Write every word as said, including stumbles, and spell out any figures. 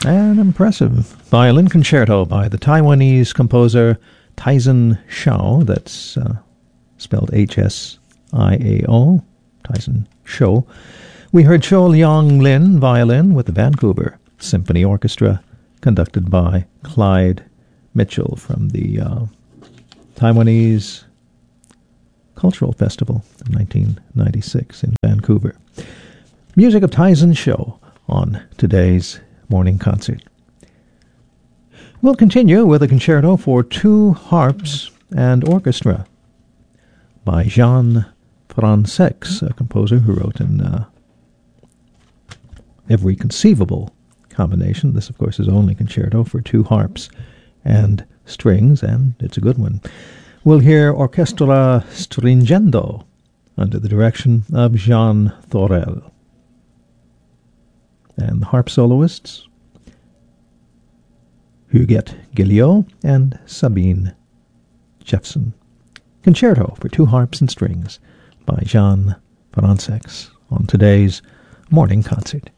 An impressive violin concerto by the Taiwanese composer Taizan Shao, that's uh, spelled H S I A O, Taizan Shao. We heard Cho Leong Lin, violin, with the Vancouver Symphony Orchestra, conducted by Clyde Mitchell from the uh, Taiwanese Cultural Festival in nineteen ninety-six in Vancouver. Music of Taizan Shao on today's morning concert. We'll continue with a concerto for two harps and orchestra by Jean Fransex, a composer who wrote in uh, every conceivable combination. This, of course, is only concerto for two harps and strings, and it's a good one. We'll hear Orchestra Stringendo under the direction of Jean Thorel. And the harp soloists, Huguette Guillot and Sabine Jeffson. Concerto for two harps and strings by Jean Fransex on today's morning concert.